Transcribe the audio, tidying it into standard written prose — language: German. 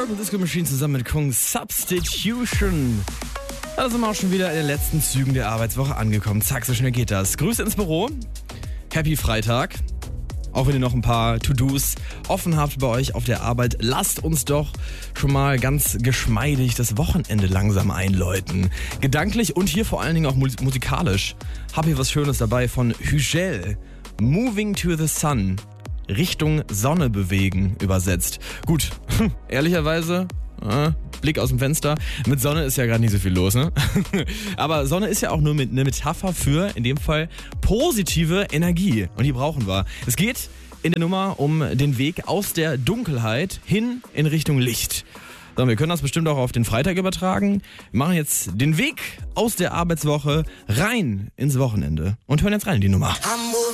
Purple Disco Machine zusammen mit Kung Substitution. Da sind wir auch schon wieder in den letzten Zügen der Arbeitswoche angekommen. Zack, so schnell geht das. Grüße ins Büro. Happy Freitag. Auch wenn ihr noch ein paar To-Dos offen habt bei euch auf der Arbeit, lasst uns doch schon mal ganz geschmeidig das Wochenende langsam einläuten. Gedanklich und hier vor allen Dingen auch musikalisch. Hab hier was Schönes dabei von Hügel. Moving to the Sun. Richtung Sonne bewegen, übersetzt. Gut, ehrlicherweise, Blick aus dem Fenster, mit Sonne ist ja gerade nicht so viel los, ne? Aber Sonne ist ja auch nur eine Metapher für, in dem Fall, positive Energie. Und die brauchen wir. Es geht in der Nummer um den Weg aus der Dunkelheit hin in Richtung Licht. So, wir können das bestimmt auch auf den Freitag übertragen. Wir machen jetzt den Weg aus der Arbeitswoche rein ins Wochenende und hören jetzt rein in die Nummer.